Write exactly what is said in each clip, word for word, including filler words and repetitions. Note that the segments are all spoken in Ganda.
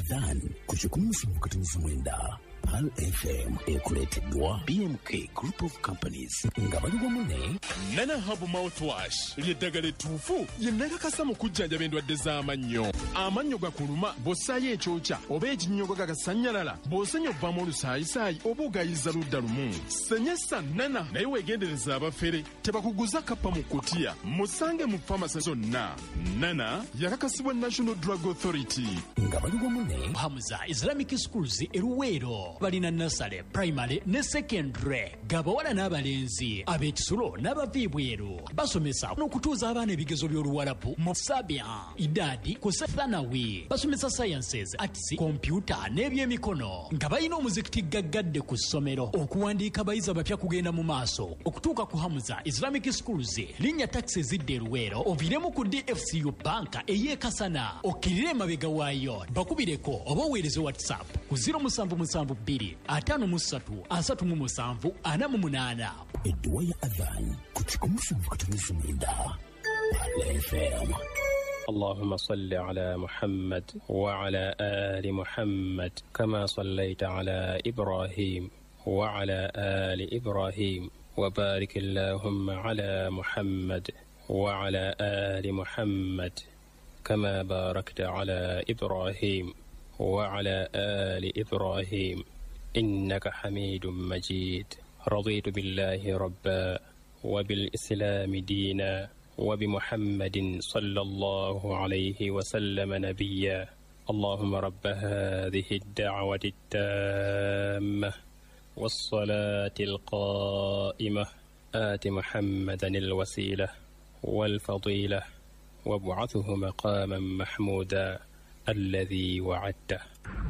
Adhan kuchikumisha mkatimizi mwenda Pal F M ekuleteddwa B M K Group of Companies nga bali wamunne Nana Hub Mouthwash ly'eddagala ettuufu lye nnakakasa mu kujjanjaba endwadde z'amannyo. Amannyo gakuluma bw'ossaayo ekyokya oba ekinnyogo gagasannyalala bw'osenya obbamu olusaayisaayi oba ogayiza ludda lumu. Senyesa Nana naye weegendereza abafere tebakuguza kappa mu kutiya. Musange mu famasi zonna. Nana yakakasibwa National Drug Authority. nga bali wamunne Hamza Islamic Schools eruweero balina nasale primary ne secondary gabawala n'abalenzi ab'ekisulo n'abaviibweru basomesa n'okutuuza abaana ebigezo by'oluwalabu mu sabia idadi ku sethanawi basomesa sciences arts computer n'ebyemikono nga balina omuzikiti gaggadde ku ssomero okuwandiika abayizi abapya kugenda mu maaso okutuuka ku Hamza Islamic Schools linnya taxi zidde eruweero oviiremu ku D F C U banka ey'ekasana okkirire emabega waayo bakubireko oba oweereze WhatsApp ku zero seven seven two five three asatu mu musanvu ana mu munaana. edduwa ya Adhan kuchikumisha mkatimizi mwenda Pal F M. اللهم صل على محمد وعلى آل محمد كما صليت على إبراهيم وعلى آل إبراهيم وبارك اللهم على محمد وعلى آل محمد كما باركت على إبراهيم وعلى آل إبراهيم إنك حميد مجيد. رضيت بالله ربا وبالإسلام دينا وبمحمد صلى الله عليه وسلم نبيا. اللهم رب هذه الدعوة التامة والصلاة القائمة آت محمدا الوسيلة والفضيلة وابعثه مقاما محمودا الذي وعدته.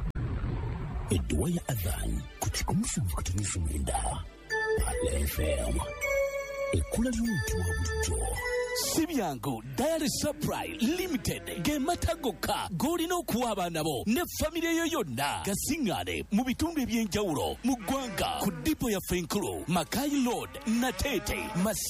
edduwa ya Adhan kuchikumisha mkatimizi mwenda Pal F M. Ekula ly'omuntu wa bulijjo Sibyangu Diary Supply Limited ge matagoka golina okuwa abaana bo ne famire yo yonna gasingane mu bitundu eby'enjawulo mu ggwanga ku dipo ya Fenkulu Makai Road Natete Mas